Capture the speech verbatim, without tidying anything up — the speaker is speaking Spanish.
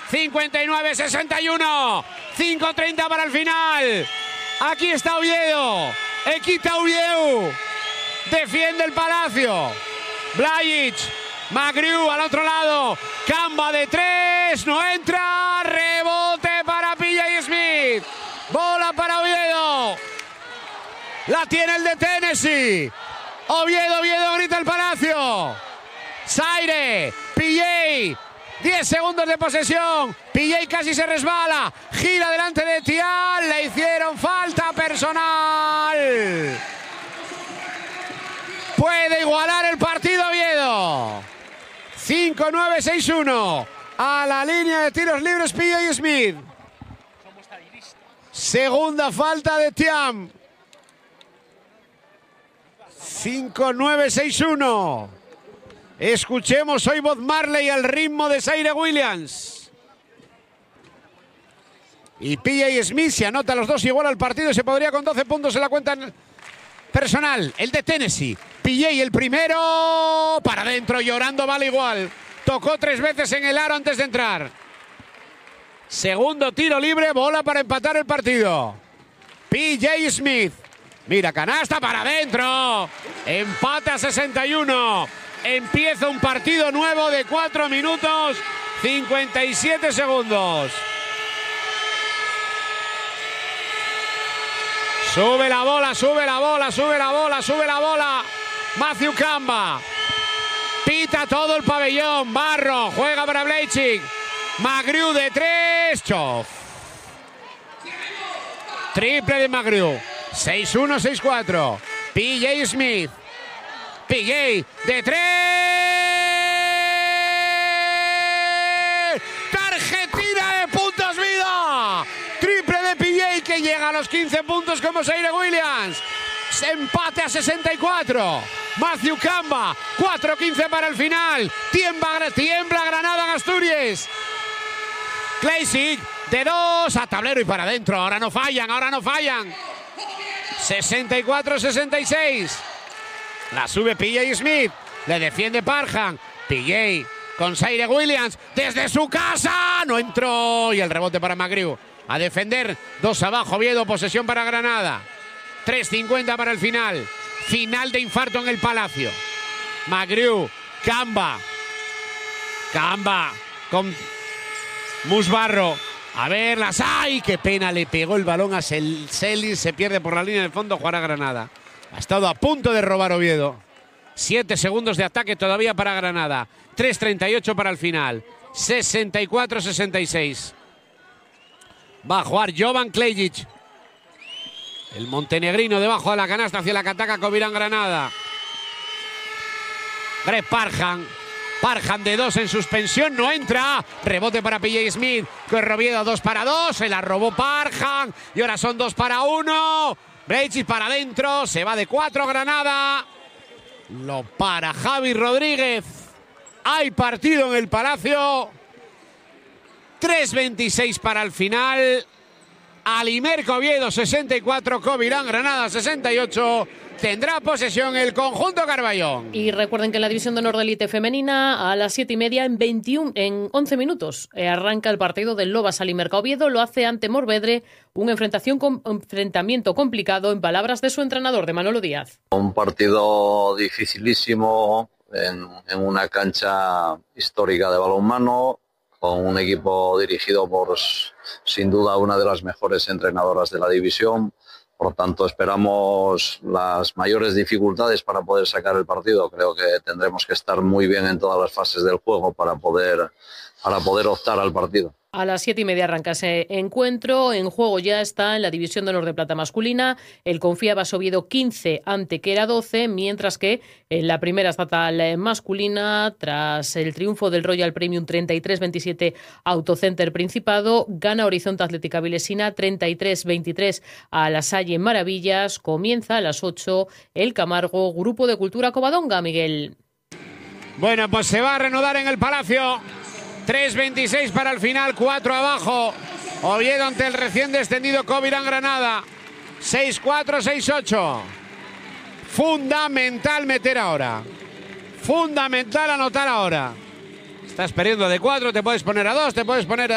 cincuenta y nueve sesenta y uno. cinco treinta para el final. Aquí está Oviedo. Ekita Oviedo. Defiende el Palacio. Blajic. Magriu al otro lado. Kamba de tres. No entra. Rebote para P J Smith. Bola para Oviedo. La tiene el de Tennessee. Oviedo, Oviedo, grita el Palacio. Zaire. P J. diez segundos de posesión. P J casi se resbala. Gira delante de Thiam. Le hicieron falta personal. Puede igualar el partido Oviedo. cinco nueve seis uno. A la línea de tiros libres P J Smith. Segunda falta de Thiam. cinco nueve seis uno. Escuchemos hoy Bob Marley al ritmo de Zaire Williams. Y P J Smith, si anota los dos igual al partido, se podría con doce puntos en la cuenta personal. El de Tennessee. P J el primero. Para adentro, llorando, vale igual. Tocó tres veces en el aro antes de entrar. Segundo tiro libre, bola para empatar el partido. P J Smith. Mira, canasta para adentro. Empate a sesenta y uno. Empieza un partido nuevo de cuatro minutos cincuenta y siete segundos. Sube la bola, sube la bola, sube la bola, sube la bola. Matthew Kamba. Pita todo el pabellón. Barro juega para Blajic. Magriu de tres. Chof. Triple de Magriu. seis uno, seis cuatro. P J Smith. P J de tres. Tarjetina de puntos vida. Triple de P J que llega a los quince puntos como Zaire Williams. Empate a sesenta y cuatro. Matthew Kamba. cuatro quince para el final. Tiembla, tiembla Granada en Asturias. Kleisic de dos a tablero y para adentro. Ahora no fallan, ahora no fallan. sesenta y cuatro sesenta y seis. La sube P J Smith. Le defiende Parham. P J con Zaire Williams. Desde su casa. No entró. Y el rebote para Magriu. A defender. Dos abajo. Oviedo. Posesión para Granada. tres cincuenta para el final. Final de infarto en el Palacio. Magriu. Kamba. Kamba. Con Musbarro. A ver, las ¡ay! ¡Qué pena! Le pegó el balón a Celis. Se pierde por la línea de fondo. Jugará Granada. Ha estado a punto de robar Oviedo. Siete segundos de ataque todavía para Granada. tres treinta y ocho para el final. sesenta y cuatro sesenta y seis. Va a jugar Jovan Klejic. El montenegrino debajo de la canasta hacia la que ataca Covirán Granada. Greg Parham. Parham de dos en suspensión, no entra. Rebote para P J Smith. Oviedo dos para dos. Se la robó Parham. Y ahora son dos para uno. Blajic para adentro. Se va de cuatro Granada. Lo para Javi Rodríguez. Hay partido en el Palacio. tres veintiséis para el final. Alimerca Oviedo sesenta y cuatro. Covirán Granada sesenta y ocho. Tendrá posesión el conjunto Carballón. Y recuerden que en la división de honor de élite femenina a las siete y media en veintiuno, en once minutos eh, arranca el partido del Lobas Alimerca Oviedo. Lo hace ante Morvedre, un enfrentación com, enfrentamiento complicado en palabras de su entrenador, de Manolo Díaz. Un partido dificilísimo en, en una cancha histórica de balonmano, con un equipo dirigido por, sin duda, una de las mejores entrenadoras de la división. Por lo tanto, esperamos las mayores dificultades para poder sacar el partido. Creo que tendremos que estar muy bien en todas las fases del juego para poder, para poder optar al partido. A las siete y media arranca ese encuentro. En juego ya está en la división de honor de plata masculina el Confiabas Oviedo quince ante Quera doce, mientras que en la primera estatal masculina, tras el triunfo del Royal Premium treinta y tres veintisiete Autocenter Principado, gana Horizonte Atlética Vilesina treinta y tres veintitrés a La Salle Maravillas. Comienza a las ocho el Camargo Grupo de Cultura Covadonga, Miguel. Bueno, pues se va a reanudar en el Palacio. tres veintiséis para el final, cuatro abajo. Oviedo ante el recién descendido Covirán Granada. seis cuatro, seis ocho. Fundamental meter ahora. Fundamental anotar ahora. Estás perdiendo de cuatro, te puedes poner a dos, te puedes poner a